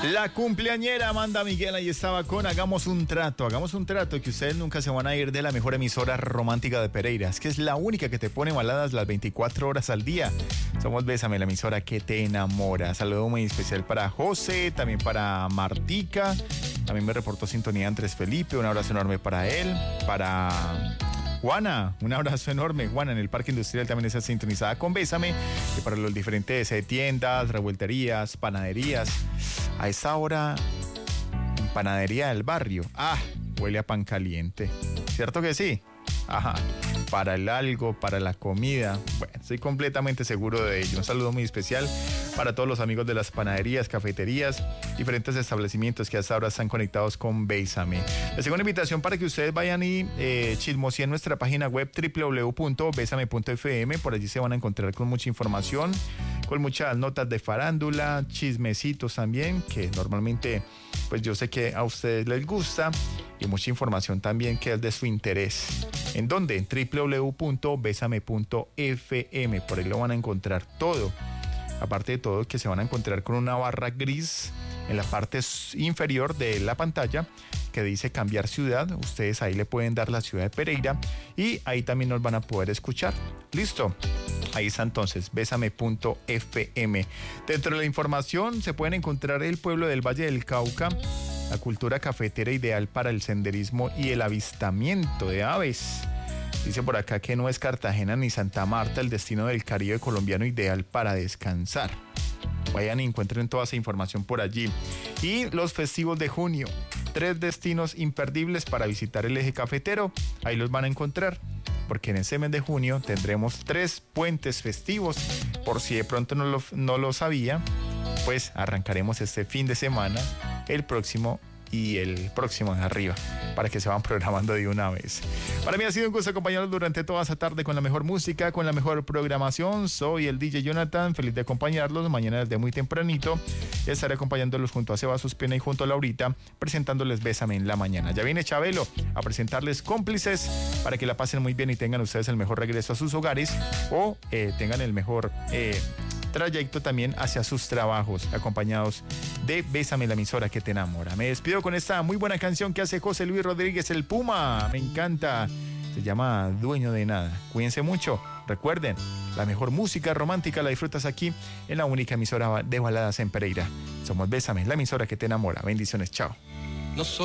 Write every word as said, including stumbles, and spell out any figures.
La cumpleañera Amanda Miguel ahí estaba con Hagamos un trato, hagamos un trato que ustedes nunca se van a ir de la mejor emisora romántica de Pereira. Es que es la única que te pone baladas las veinticuatro horas al día. Somos Bésame, la emisora que te enamora. Saludo muy especial para José, también para Martica. También me reportó sintonía Andrés Felipe, un abrazo enorme para él, para Juana, un abrazo enorme. Juana en el Parque Industrial también está sintonizada con Bésame. Y para los diferentes eh, tiendas, revuelterías, panaderías. A esa hora, en panadería del barrio. Ah, huele a pan caliente. ¿Cierto que sí? Ajá. Para el algo, para la comida. Bueno, estoy completamente seguro de ello. Un saludo muy especial para todos los amigos de las panaderías, cafeterías, diferentes establecimientos que hasta ahora están conectados con Bésame. Les hago una invitación para que ustedes vayan y eh, chismoseen nuestra página web doble u doble u doble u punto besame punto efe eme. Por allí se van a encontrar con mucha información, con muchas notas de farándula, chismecitos también, que normalmente pues yo sé que a ustedes les gusta, y mucha información también que es de su interés. ¿En dónde? En doble u doble u doble u punto besame punto efe eme. Por ahí lo van a encontrar todo. Aparte de todo, que se van a encontrar con una barra gris en la parte inferior de la pantalla que dice cambiar ciudad. Ustedes ahí le pueden dar la ciudad de Pereira y ahí también nos van a poder escuchar. ¿Listo? Ahí está entonces, besame punto efe eme. Dentro de la información se pueden encontrar el pueblo del Valle del Cauca, la cultura cafetera ideal para el senderismo y el avistamiento de aves. Dice por acá que no es Cartagena ni Santa Marta el destino del Caribe colombiano ideal para descansar. Vayan y encuentren toda esa información por allí. Y los festivos de junio, tres destinos imperdibles para visitar el eje cafetero. Ahí los van a encontrar, porque en ese mes de junio tendremos tres puentes festivos. Por si de pronto no lo, no lo sabía, pues arrancaremos este fin de semana, el próximo y el próximo de arriba, para que se van programando de una vez. Para mí ha sido un gusto acompañarlos durante toda esa tarde con la mejor música, con la mejor programación. Soy el D J Jonathan, feliz de acompañarlos. Mañana desde muy tempranito estaré acompañándolos junto a Seba Suspena y junto a Laurita, presentándoles Bésame en la mañana. Ya viene Chabelo a presentarles Cómplices para que la pasen muy bien y tengan ustedes el mejor regreso a sus hogares, o eh, tengan el mejor eh, trayecto también hacia sus trabajos, acompañados de Bésame, la emisora que te enamora. Me despido con esta muy buena canción que hace José Luis Rodríguez, el Puma. Me encanta. Se llama Dueño de Nada. Cuídense mucho. Recuerden, la mejor música romántica la disfrutas aquí en la única emisora de baladas en Pereira. Somos Bésame, la emisora que te enamora. Bendiciones. Chao. No soy